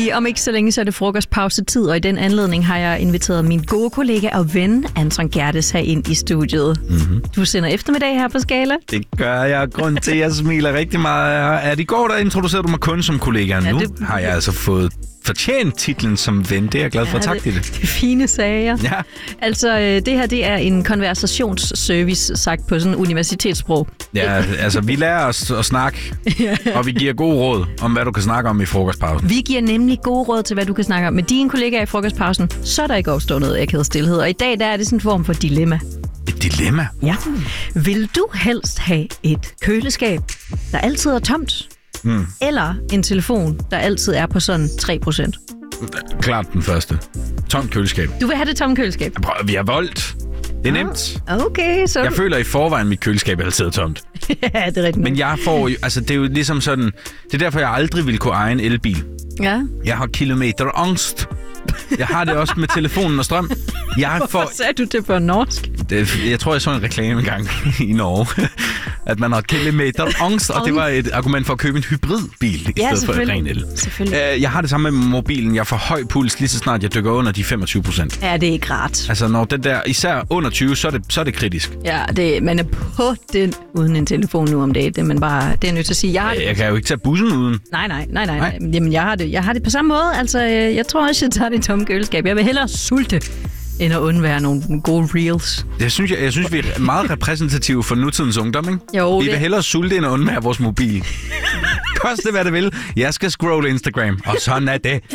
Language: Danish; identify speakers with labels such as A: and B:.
A: Lige om ikke så længe, så er det frokostpausetid, og i den anledning har jeg inviteret min gode kollega og ven, Anton Gerdes, her ind i studiet. Mm-hmm. Du sender eftermiddag her på Skala.
B: Det gør jeg. Grund til, at jeg smiler rigtig meget. At i går, der introducerede du mig kun som kollega. Nu har jeg altså fået fortjent titlen som ven. Det er jeg glad for. Tak, Ditte.
A: Det er fine sager.
B: Ja.
A: Altså, det her, det er en konversationsservice, sagt på sådan universitetssprog.
B: Ja, altså, vi lærer os at snakke, og vi giver gode råd om, hvad du kan snakke om i frokostpausen.
A: Vi giver nemlig gode råd til, hvad du kan snakke om med dine kollegaer i frokostpausen, så der ikke opstår noget akavet stilhed. Og i dag, der er det sådan en form for dilemma.
B: Et dilemma?
A: Ja. Vil du helst have et køleskab, der altid er tomt? Eller en telefon, der altid er på sådan 3%?
B: Klart den første. Tomt køleskab.
A: Du vil have det tomme køleskab?
B: Vi har voldt. Det er nemt.
A: Okay, så...
B: Jeg føler i forvejen, mit køleskab altid er tomt.
A: Ja, det er rigtigt.
B: Men jeg får jo... Altså, det er jo ligesom sådan... Det er derfor, jeg aldrig vil kunne eje en elbil.
A: Ja.
B: Jeg har kilometerangst. Jeg har det også med telefonen og strøm.
A: Hvorfor sagde du det på norsk?
B: Jeg tror, jeg så en reklame engang i Norge, at man har kilometerangst, og det var et argument for at købe en hybridbil i stedet for en ren el. Jeg har det samme med mobilen. Jeg får høj puls lige så snart jeg dykker under de 25%.
A: Ja, det er ikke rart.
B: Altså, når den der, især under 20, så er det kritisk.
A: Ja, man er på den uden en telefon nu om dagen. Det er jeg nødt til at sige.
B: Jeg kan jo ikke tage bussen uden.
A: Nej. Jamen, jeg har det på samme måde. Altså, jeg tror også, jeg tager det tomme køleskab. Jeg vil hellere sulte, end at undvære nogle gode reels. Jeg
B: synes, vi er meget repræsentative for nutidens ungdom, ikke?
A: Jo,
B: vi vil hellere sulte, end at undvære vores mobil. Koste hvad det vil. Jeg skal scrolle Instagram, og sådan er det.